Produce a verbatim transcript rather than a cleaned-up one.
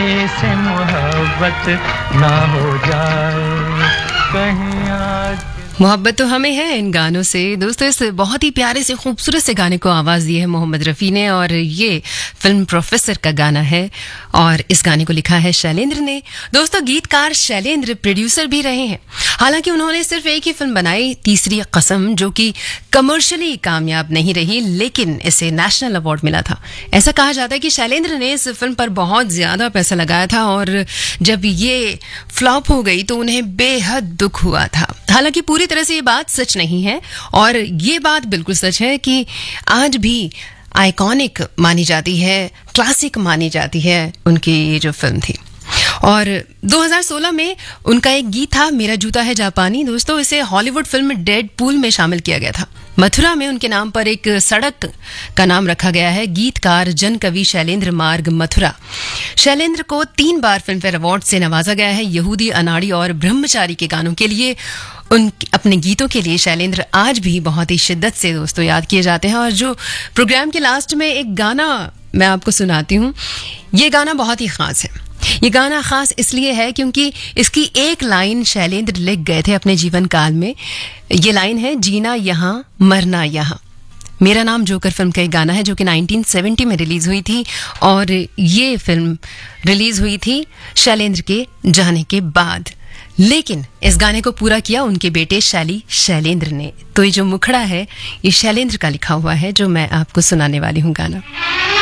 से मोहब्बत ना हो जाए कहीं आज। मोहब्बत तो हमें है इन गानों से। दोस्तों, इस बहुत ही प्यारे से खूबसूरत से गाने को आवाज़ दी है मोहम्मद रफ़ी ने और ये फिल्म प्रोफेसर का गाना है और इस गाने को लिखा है शैलेंद्र ने। दोस्तों, गीतकार शैलेंद्र प्रोड्यूसर भी रहे हैं। हालांकि उन्होंने सिर्फ एक ही फिल्म बनाई, तीसरी कसम, जो कि कमर्शियली कामयाब नहीं रही, लेकिन इसे नेशनल अवार्ड मिला था। ऐसा कहा जाता है कि शैलेंद्र ने इस फिल्म पर बहुत ज्यादा पैसा लगाया था और जब ये फ्लॉप हो गई तो उन्हें बेहद दुख हुआ था। हालांकि पूरी तरह से ये बात सच नहीं है और ये बात बिल्कुल सच है कि आज भी आइकॉनिक मानी जाती है, क्लासिक मानी जाती है उनकी ये जो फिल्म थी। और दो हज़ार सोलह में उनका एक गीत था, मेरा जूता है जापानी। दोस्तों, इसे हॉलीवुड फिल्म डेड पूल में शामिल किया गया था। मथुरा में उनके नाम पर एक सड़क का नाम रखा गया है, गीतकार जन कवि शैलेंद्र मार्ग मथुरा। शैलेंद्र को तीन बार फिल्मफेयर अवार्ड से नवाजा गया है। यहूदी, अनाड़ी और ब्रह्मचारी के गानों के लिए, उन अपने गीतों के लिए शैलेंद्र आज भी बहुत ही शिद्दत से दोस्तों याद किए जाते हैं। और जो प्रोग्राम के लास्ट में एक गाना मैं आपको सुनाती हूँ, ये गाना बहुत ही खास है। ये गाना खास इसलिए है क्योंकि इसकी एक लाइन शैलेंद्र लिख गए थे अपने जीवन काल में। ये लाइन है, जीना यहाँ मरना यहाँ। मेरा नाम जोकर फिल्म का एक गाना है जो कि नाइनटीन सेवेंटी में रिलीज हुई थी और ये फिल्म रिलीज हुई थी शैलेंद्र के जाने के बाद। लेकिन इस गाने को पूरा किया उनके बेटे शैली शैलेंद्र ने। तो ये जो मुखड़ा है ये शैलेंद्र का लिखा हुआ है जो मैं आपको सुनाने वाली हूँ गाना।